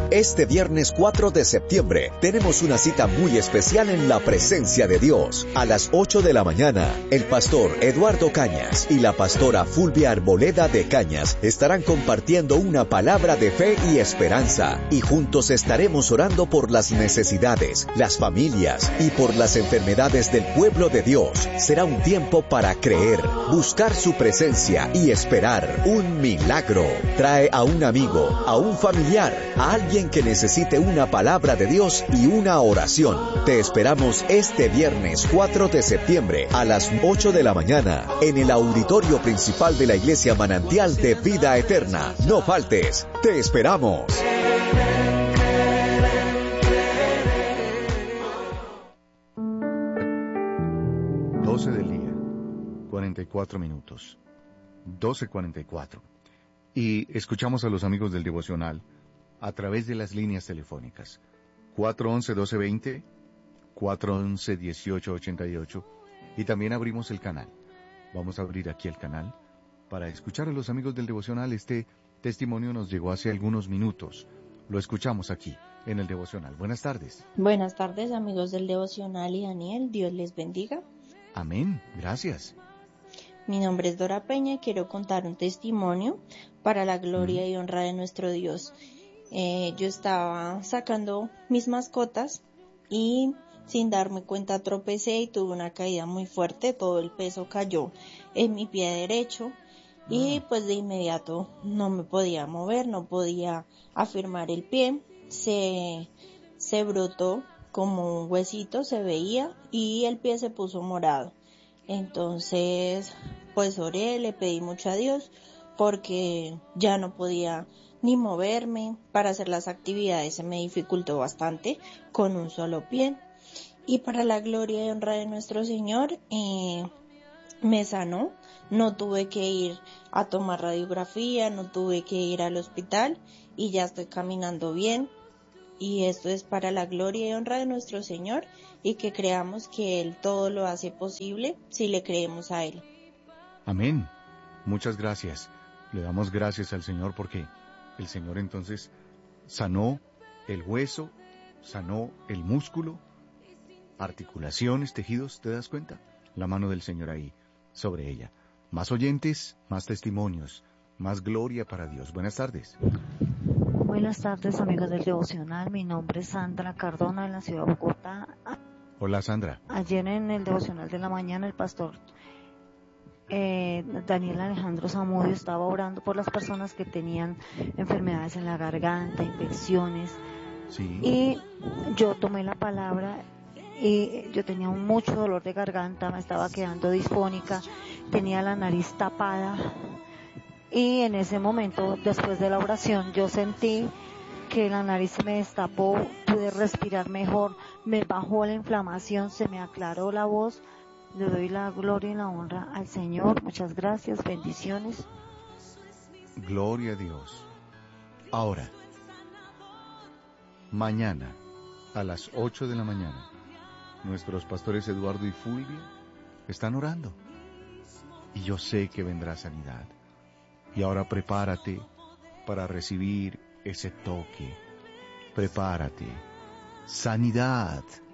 Este viernes 4 de septiembre tenemos una cita muy especial en la presencia de Dios. A las 8 de la mañana, el pastor Eduardo Cañas y la pastora Fulvia Arboleda de Cañas estarán compartiendo una palabra de fe y esperanza. Y juntos estaremos orando por las necesidades, las familias y por las enfermedades del pueblo de Dios. Será un tiempo para creer, buscar su presencia y esperar un milagro. Trae a un amigo, a un familiar, a alguien que necesite una palabra de Dios y una oración. Te esperamos este viernes 4 de septiembre a las 8 de la mañana en el auditorio principal de la Iglesia Manantial de Vida Eterna. No faltes, te esperamos. 12 del día, 44 minutos, 12:44. Y escuchamos a los amigos del devocional a través de las líneas telefónicas 411-1220, 411-1888, y también abrimos el canal. Vamos a abrir aquí el canal para escuchar a los amigos del devocional. Este testimonio nos llegó hace algunos minutos. Lo escuchamos aquí en el devocional. Buenas tardes. Buenas tardes, amigos del devocional y Daniel. Dios les bendiga. Amén. Gracias. Mi nombre es Dora Peña y quiero contar un testimonio para la gloria y honra de nuestro Dios. Yo estaba sacando mis mascotas y sin darme cuenta tropecé y tuve una caída muy fuerte. Todo el peso cayó en mi pie derecho y pues de inmediato no me podía mover, no podía afirmar el pie. Se brotó como un huesito, se veía, y el pie se puso morado. Entonces pues oré, le pedí mucho a Dios porque ya no podía ni moverme. Para hacer las actividades se me dificultó bastante con un solo pie, y para la gloria y honra de nuestro Señor me sanó. No tuve que ir a tomar radiografía, no tuve que ir al hospital y ya estoy caminando bien. Y esto es para la gloria y honra de nuestro Señor, y que creamos que Él todo lo hace posible si le creemos a Él. Amén. Muchas gracias. Le damos gracias al Señor porque el Señor entonces sanó el hueso, sanó el músculo, articulaciones, tejidos. ¿Te das cuenta? La mano del Señor ahí sobre ella. Más oyentes, más testimonios, más gloria para Dios. Buenas tardes. Buenas tardes, amigos del devocional. Mi nombre es Sandra Cardona, de la ciudad de Bogotá. Hola, Sandra. Ayer en el devocional de la mañana el pastor Daniel Alejandro Zamudio estaba orando por las personas que tenían enfermedades en la garganta, infecciones. Sí. Y yo tomé la palabra y yo tenía mucho dolor de garganta, me estaba quedando disfónica, tenía la nariz tapada. Y en ese momento, después de la oración, yo sentí que la nariz se me destapó, pude respirar mejor, me bajó la inflamación, se me aclaró la voz. Le doy la gloria y la honra al Señor. Muchas gracias, bendiciones. Gloria a Dios. Ahora, mañana, a las 8 de la mañana, nuestros pastores Eduardo y Fulvia están orando. Y yo sé que vendrá sanidad. Y ahora prepárate para recibir ese toque. Prepárate. Sanidad